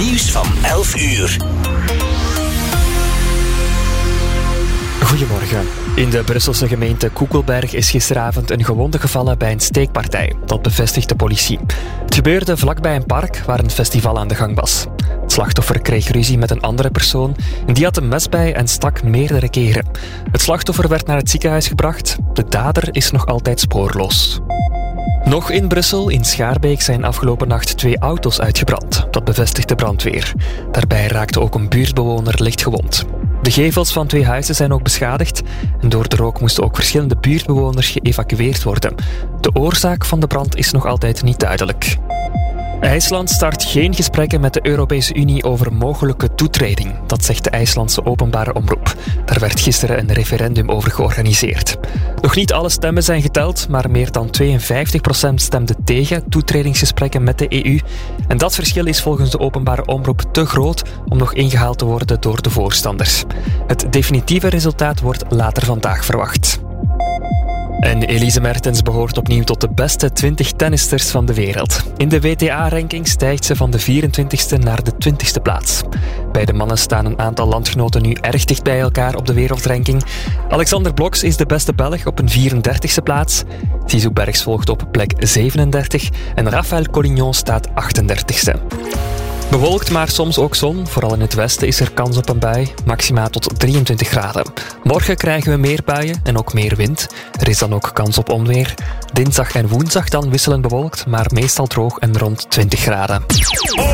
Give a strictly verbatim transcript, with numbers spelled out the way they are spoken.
Nieuws van elf uur. Goedemorgen. In de Brusselse gemeente Koekelberg is gisteravond een gewonde gevallen bij een steekpartij. Dat bevestigt de politie. Het gebeurde vlakbij een park waar een festival aan de gang was. Het slachtoffer kreeg ruzie met een andere persoon en die had een mes bij en stak meerdere keren. Het slachtoffer werd naar het ziekenhuis gebracht. De dader is nog altijd spoorloos. Nog in Brussel, in Schaarbeek, zijn afgelopen nacht twee auto's uitgebrand. Dat bevestigt de brandweer. Daarbij raakte ook een buurtbewoner licht gewond. De gevels van twee huizen zijn ook beschadigd en door de rook moesten ook verschillende buurtbewoners geëvacueerd worden. De oorzaak van de brand is nog altijd niet duidelijk. IJsland start geen gesprekken met de Europese Unie over mogelijke toetreding. Dat zegt de IJslandse openbare omroep. Daar werd gisteren een referendum over georganiseerd. Nog niet alle stemmen zijn geteld, maar meer dan tweeënvijftig procent stemde tegen toetredingsgesprekken met de E U. En dat verschil is volgens de openbare omroep te groot om nog ingehaald te worden door de voorstanders. Het definitieve resultaat wordt later vandaag verwacht. En Elise Mertens behoort opnieuw tot de beste twintig tennisters van de wereld. In de W T A-ranking stijgt ze van de vierentwintigste naar de twintigste plaats. Bij de mannen staan een aantal landgenoten nu erg dicht bij elkaar op de wereldranking. Alexander Bloks is de beste Belg op een vierendertigste plaats. Zizou Bergs volgt op plek zevenendertig en Rafael Collignon staat achtendertigste. Bewolkt, maar soms ook zon. Vooral in het westen is er kans op een bui. Maxima tot drieëntwintig graden. Morgen krijgen we meer buien en ook meer wind. Er is dan ook kans op onweer. Dinsdag en woensdag dan wisselend bewolkt, maar meestal droog en rond twintig graden.